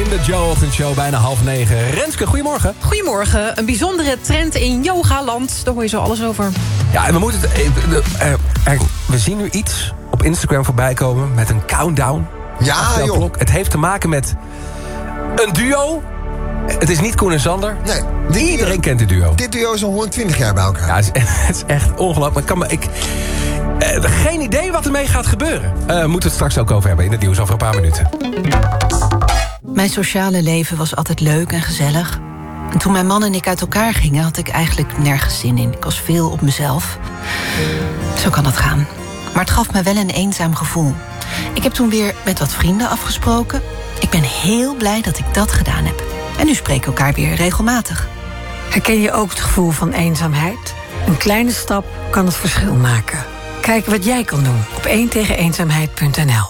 de Joe-ochtendshow, bijna 8:30. Renske, goedemorgen. Goedemorgen. Een bijzondere trend in yogaland. Daar hoor je zo alles over. Ja, en we moeten we zien nu iets op Instagram voorbij komen met een countdown. Ja, joh. Het heeft te maken met een duo. Het is niet Koen en Sander. Nee, Iedereen kent het duo. Dit duo is al 120 jaar bij elkaar. Ja, het is echt ongelooflijk. Geen idee wat ermee gaat gebeuren. Moeten we het straks ook over hebben in het nieuws over een paar minuten. Mijn sociale leven was altijd leuk en gezellig. En toen mijn man en ik uit elkaar gingen, had ik eigenlijk nergens zin in. Ik was veel op mezelf. Zo kan dat gaan. Maar het gaf me wel een eenzaam gevoel. Ik heb toen weer met wat vrienden afgesproken. Ik ben heel blij dat ik dat gedaan heb. En nu spreken we elkaar weer regelmatig. Herken je ook het gevoel van eenzaamheid? Een kleine stap kan het verschil maken. Kijk wat jij kan doen op 1tegeneenzaamheid.nl.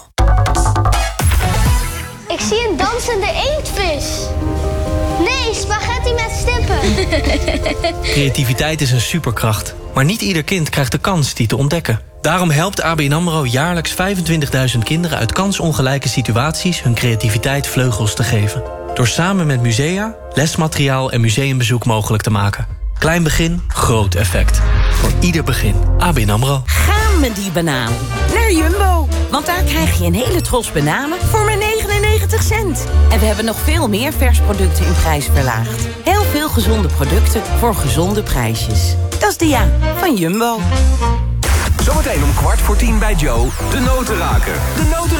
Ik zie een dansende eendvis. Nee, spaghetti met stippen. Creativiteit is een superkracht. Maar niet ieder kind krijgt de kans die te ontdekken. Daarom helpt ABN AMRO jaarlijks 25.000 kinderen uit kansongelijke situaties hun creativiteit vleugels te geven. Door samen met musea, lesmateriaal en museumbezoek mogelijk te maken. Klein begin, groot effect. Voor ieder begin. ABN AMRO. Ga met die banaan naar Jumbo. Want daar krijg je een hele tros bananen voor maar 99 cent. En we hebben nog veel meer vers producten in prijs verlaagd. Heel veel gezonde producten voor gezonde prijsjes. Dat is de ja van Jumbo. Zometeen om 9:15 bij Joe, de notenraker. De